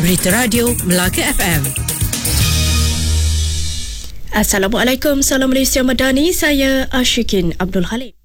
Berita Radio Melaka FM. Assalamualaikum, salam Malaysia Madani. Saya Ashikin Abdul Halim.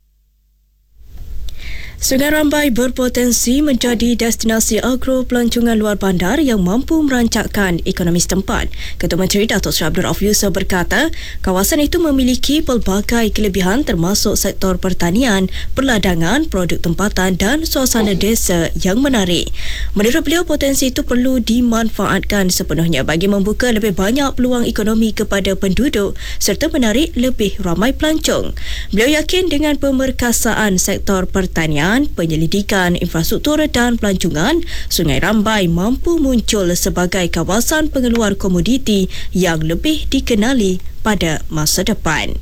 Sungai Rambai berpotensi menjadi destinasi agro pelancongan luar bandar yang mampu merancakkan ekonomi setempat. Ketua Menteri Datuk Seri Abdul Rauf Yusof berkata, kawasan itu memiliki pelbagai kelebihan termasuk sektor pertanian, perladangan, produk tempatan dan suasana desa yang menarik. Menurut beliau, potensi itu perlu dimanfaatkan sepenuhnya bagi membuka lebih banyak peluang ekonomi kepada penduduk serta menarik lebih ramai pelancong. Beliau yakin dengan pemerkasaan sektor pertanian, penyelidikan, infrastruktur dan pelancongan, Sungai Rambai mampu muncul sebagai kawasan pengeluar komoditi yang lebih dikenali pada masa depan.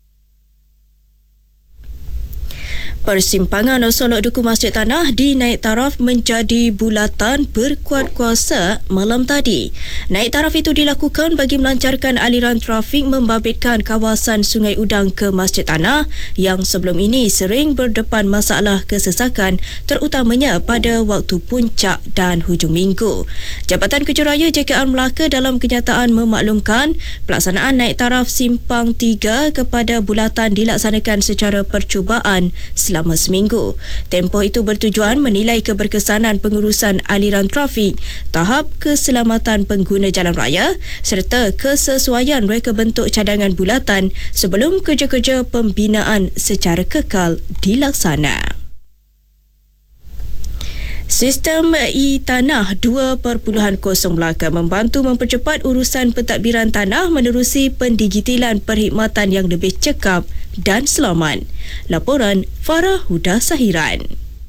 Persimpangan Solok Duku Masjid Tanah dinaik taraf menjadi bulatan berkuat kuasa malam tadi. Naik taraf itu dilakukan bagi melancarkan aliran trafik membabitkan kawasan Sungai Udang ke Masjid Tanah yang sebelum ini sering berdepan masalah kesesakan terutamanya pada waktu puncak dan hujung minggu. Jabatan Kejuraya JKR Melaka dalam kenyataan memaklumkan pelaksanaan naik taraf Simpang 3 kepada bulatan dilaksanakan secara percubaan selama seminggu. Tempoh itu bertujuan menilai keberkesanan pengurusan aliran trafik, tahap keselamatan pengguna jalan raya serta kesesuaian reka bentuk cadangan bulatan sebelum kerja-kerja pembinaan secara kekal dilaksana. Sistem e-Tanah 2.0 Melaka membantu mempercepat urusan pentadbiran tanah menerusi pendigitilan perkhidmatan yang lebih cekap dan selamat. Laporan Farah Huda Sahiran.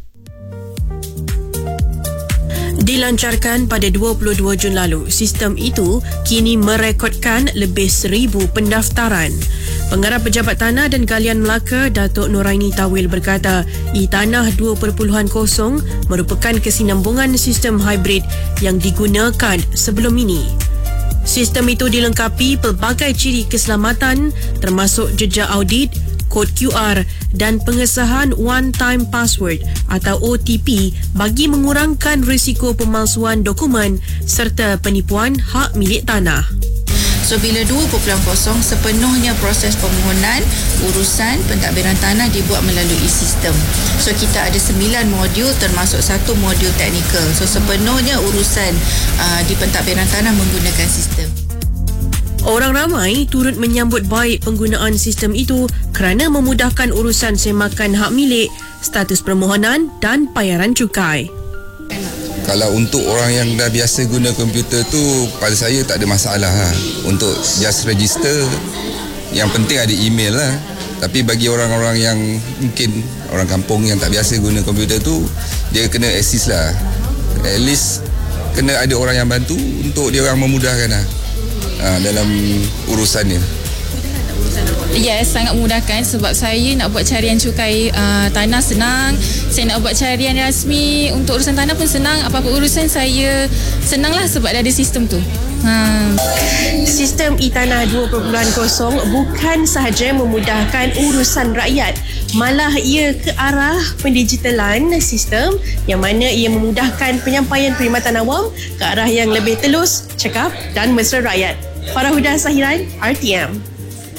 Dilancarkan pada 22 Jun lalu, sistem itu kini merekodkan lebih 1,000 pendaftaran. Pengarah Pejabat Tanah dan Galian Melaka, Datuk Nuraini Tawil berkata, e-Tanah 2.0 merupakan kesinambungan sistem hybrid yang digunakan sebelum ini. Sistem itu dilengkapi pelbagai ciri keselamatan termasuk jejak audit, kod QR dan pengesahan one-time password atau OTP bagi mengurangkan risiko pemalsuan dokumen serta penipuan hak milik tanah. So bila 2.0 sepenuhnya proses permohonan urusan pentadbiran tanah dibuat melalui sistem. So kita ada 9 modul termasuk 1 modul teknikal. So sepenuhnya urusan di pentadbiran tanah menggunakan sistem. Orang ramai turut menyambut baik penggunaan sistem itu kerana memudahkan urusan semakan hak milik, status permohonan dan bayaran cukai. Kalau untuk orang yang dah biasa guna komputer tu, pada saya tak ada masalah lah. Untuk just register, yang penting ada email lah. Tapi bagi orang-orang yang mungkin orang kampung yang tak biasa guna komputer tu, dia kena assist lah. At least kena ada orang yang bantu untuk dia orang memudahkan lah dalam urusannya. Yes, sangat memudahkan sebab saya nak buat carian cukai tanah senang. Saya nak buat carian rasmi untuk urusan tanah pun senang. Apa-apa urusan saya senanglah sebab ada sistem tu. Sistem e-Tanah 2.0 bukan sahaja memudahkan urusan rakyat, malah ia ke arah pendigitalan sistem yang mana ia memudahkan penyampaian perkhidmatan awam ke arah yang lebih telus, cekap dan mesra rakyat. Farah Huda Sahiran, RTM.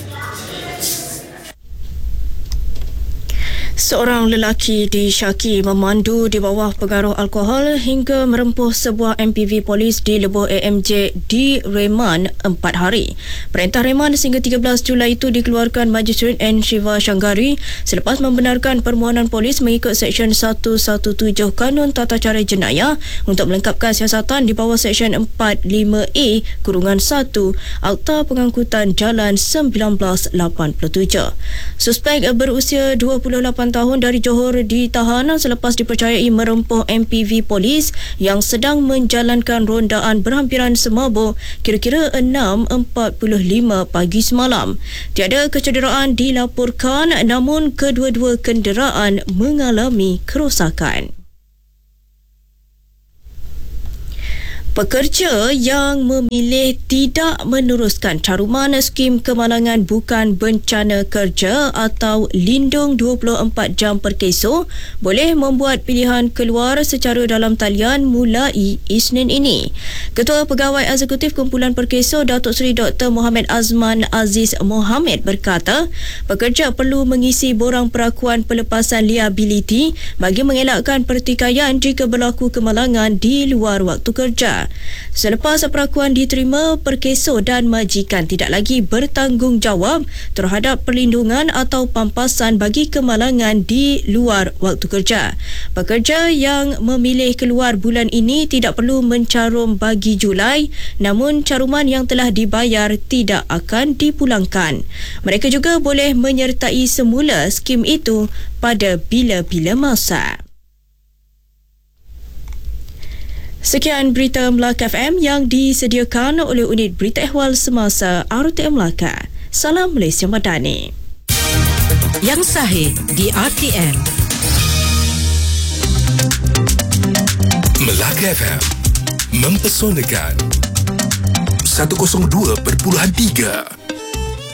Seorang lelaki disyaki memandu di bawah pengaruh alkohol hingga merempuh sebuah MPV polis di Lebuh AMJ di Reman 4 hari. Perintah reman sehingga 13 Julai itu dikeluarkan Magistrate N. Shiva Shanggari selepas membenarkan permohonan polis mengikut Seksyen 117 Kanun Tata Cara Jenayah untuk melengkapkan siasatan di bawah Seksyen 45A-1 Akta Pengangkutan Jalan 1987. Suspek berusia 28 tahun dari Johor ditahan selepas dipercayai merempuh MPV polis yang sedang menjalankan rondaan berhampiran semabur kira-kira 6.45 pagi semalam. Tiada kecederaan dilaporkan namun kedua-dua kenderaan mengalami kerosakan. Pekerja yang memilih tidak meneruskan caruman skim kemalangan bukan bencana kerja atau lindung 24 jam perkeso boleh membuat pilihan keluar secara dalam talian mulai Isnin ini. Ketua Pegawai Eksekutif Kumpulan Perkeso Datuk Seri Dr. Mohamed Azman Aziz Mohamed berkata, pekerja perlu mengisi borang perakuan pelepasan liability bagi mengelakkan pertikaian jika berlaku kemalangan di luar waktu kerja. Selepas perakuan diterima, perkeso dan majikan tidak lagi bertanggungjawab terhadap perlindungan atau pampasan bagi kemalangan di luar waktu kerja. Pekerja yang memilih keluar bulan ini tidak perlu mencarum bagi Julai, namun caruman yang telah dibayar tidak akan dipulangkan. Mereka juga boleh menyertai semula skim itu pada bila-bila masa. Sekian berita Melaka FM yang disediakan oleh Unit Berita Ehwal Semasa RTM Melaka. Salam Malaysia Madani. Yang sahih di RTM. Melaka FM mempesonakan 102.3